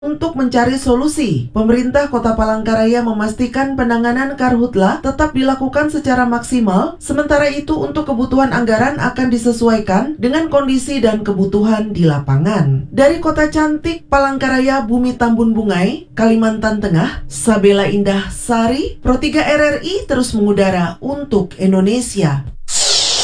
Untuk mencari solusi, pemerintah Kota Palangkaraya memastikan penanganan karhutla tetap dilakukan secara maksimal, sementara itu untuk kebutuhan anggaran akan disesuaikan dengan kondisi dan kebutuhan di lapangan. Dari Kota Cantik Palangkaraya, Bumi Tambun Bungai, Kalimantan Tengah, Sabela Indah Sari, Pro 3 RRI terus mengudara untuk Indonesia.